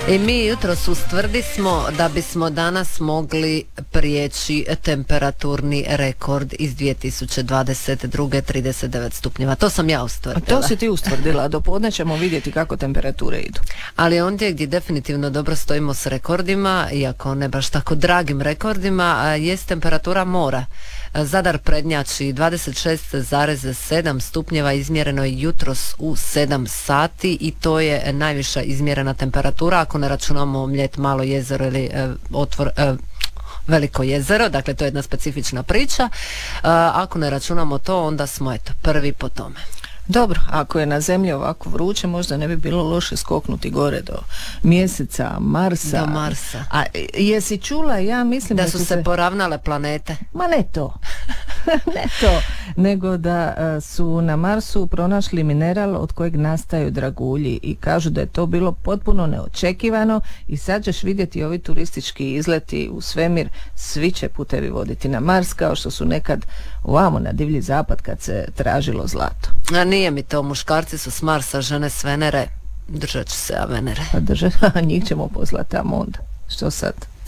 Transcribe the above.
I mi jutros ustvrdismo da bismo danas mogli prijeći temperaturni rekord iz 2022. 39 stupnjeva. To sam ja ustvrdila. To si ti ustvrdila, do podne ćemo vidjeti kako temperature idu. Ali ondje gdje definitivno dobro stojimo s rekordima, iako ne baš tako dragim rekordima, jest temperatura mora. Zadar prednjači 26,7 stupnjeva, izmjereno je jutros u 7 sati i to je najviša izmjerena temperatura ako ne računamo Mljet, Malo jezero ili Veliko jezero, dakle to je jedna specifična priča. Ako ne računamo to, onda smo prvi po tome. Dobro, ako je na zemlji ovako vruće, možda ne bi bilo loše skoknuti gore do mjeseca, Marsa. Do Marsa. A jesi čula, ja mislim da su se poravnale planete? Ma ne to. Ne to, nego da su na Marsu pronašli mineral od kojeg nastaju dragulji i kažu da je to bilo potpuno neočekivano i sad ćeš vidjeti ovi turistički izleti u svemir, svi će putevi voditi na Mars kao što su nekad ovamo na Divlji zapad kad se tražilo zlato. A nije mi to, muškarci su s Marsa, žene s Venere, držat će se Venere. Pa njih ćemo poslati tamo onda. Što sad?